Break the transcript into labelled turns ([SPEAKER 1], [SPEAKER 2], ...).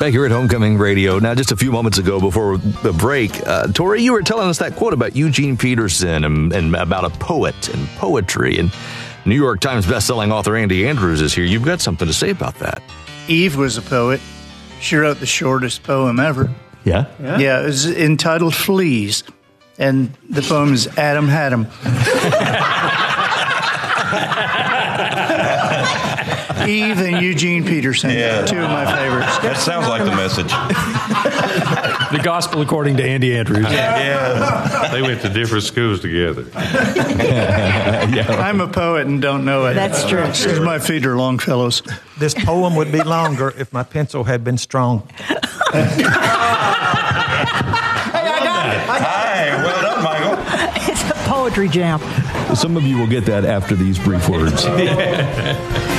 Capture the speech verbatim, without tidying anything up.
[SPEAKER 1] Back here at Homecoming Radio. Now, just a few moments ago before the break, uh, Tori, you were telling us that quote about Eugene Peterson and, and about a poet and poetry. And New York Times bestselling author Andy Andrews is here. You've got something to say about that.
[SPEAKER 2] Eve was a poet. She wrote the shortest poem ever.
[SPEAKER 1] Yeah?
[SPEAKER 2] Yeah, yeah it was entitled Fleas. And the poem is Adam Had 'em. Eve and Eugene Peterson,
[SPEAKER 3] yeah.
[SPEAKER 2] two of my favorites.
[SPEAKER 3] That sounds like the message.
[SPEAKER 4] The gospel according to Andy Andrews.
[SPEAKER 3] Yeah. yeah.
[SPEAKER 5] They went to different schools together.
[SPEAKER 2] yeah. I'm a poet and don't know it.
[SPEAKER 6] That's true.
[SPEAKER 2] Because my feet are Longfellows.
[SPEAKER 7] This poem would be longer if my pencil had been strong.
[SPEAKER 3] Hey, I got it. Hi, well done, Michael.
[SPEAKER 6] It's a poetry jam.
[SPEAKER 1] Some of you will get that after these brief words.